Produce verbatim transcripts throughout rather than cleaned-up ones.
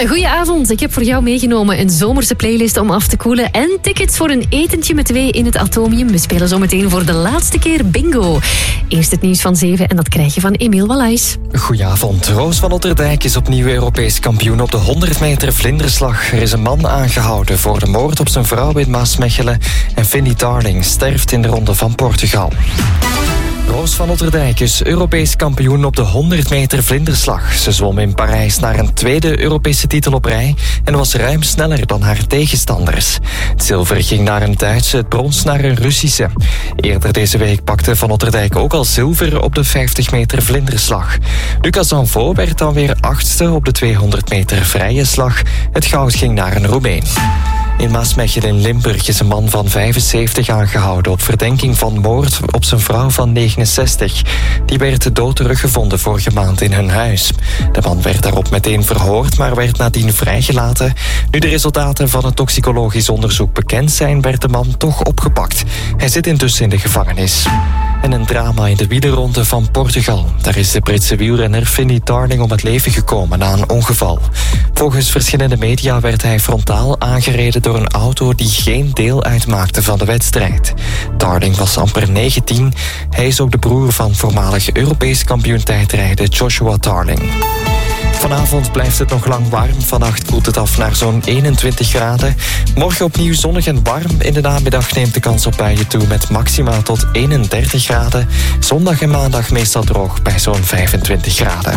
Een goeie avond. Ik heb voor jou meegenomen een zomerse playlist om af te koelen en tickets voor een etentje met twee in het Atomium. We spelen zometeen voor de laatste keer bingo. Eerst het nieuws van zeven en dat krijg je van Emiel Wallays. Goedenavond. Roos van Otterdijk is opnieuw Europees kampioen op de honderd meter vlinderslag. Er is een man aangehouden voor de moord op zijn vrouw in Maasmechelen. En Finny Darling sterft in de Ronde van Portugal. Roos van Otterdijk is Europees kampioen op de honderd meter vlinderslag. Ze zwom in Parijs naar een tweede Europese titel op rij en was ruim sneller dan haar tegenstanders. Het zilver ging naar een Duitse, het brons naar een Russische. Eerder deze week pakte Van Otterdijk ook al zilver op de vijftig meter vlinderslag. Lucas Anvaux werd dan weer achtste op de tweehonderd meter vrije slag. Het goud ging naar een Roemeen. In Maasmechelen in Limburg is een man van vijfenzeventig aangehouden op verdenking van moord op zijn vrouw van negenenzestig. Die werd dood teruggevonden vorige maand in hun huis. De man werd daarop meteen verhoord, maar werd nadien vrijgelaten. Nu de resultaten van het toxicologisch onderzoek bekend zijn, werd de man toch opgepakt. Hij zit intussen in de gevangenis. En een drama in de wielerronde van Portugal. Daar is de Britse wielrenner Finny Darling om het leven gekomen na een ongeval. Volgens verschillende media werd hij frontaal aangereden door een auto die geen deel uitmaakte van de wedstrijd. Darling was amper negentien. Hij is ook de broer van voormalig Europees kampioen tijdrijden Joshua Darling. Vanavond blijft het nog lang warm. Vannacht koelt het af naar zo'n eenentwintig graden. Morgen opnieuw zonnig en warm. In de namiddag neemt de kans op buien toe met maxima tot eenendertig graden. Zondag en maandag meestal droog bij zo'n vijfentwintig graden.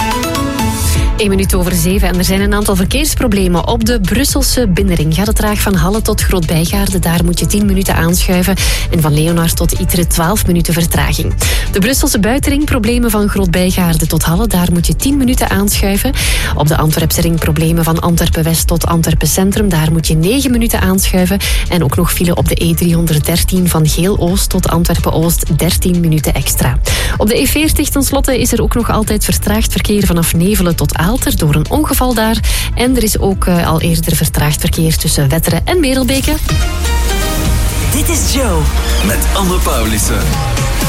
Eén minuut over zeven en er zijn een aantal verkeersproblemen op de Brusselse binnenring. Gaat het traag van Halle tot Groot-Bijgaarde, daar moet je tien minuten aanschuiven. En van Leonard tot Ytre twaalf minuten vertraging. De Brusselse buitenring, problemen van Groot-Bijgaarde tot Halle, daar moet je tien minuten aanschuiven. Op de Antwerpse ring, problemen van Antwerpen-West tot Antwerpen-Centrum, daar moet je negen minuten aanschuiven. En ook nog file op de E driehonderddertien van Geel-Oost tot Antwerpen-Oost, dertien minuten extra. Op de E veertig tenslotte is er ook nog altijd vertraagd verkeer vanaf Nevelen tot Aalter door een ongeval daar. En er is ook uh, al eerder vertraagd verkeer tussen Wetteren en Merelbeke. Dit is Joe met Anne Paulissen.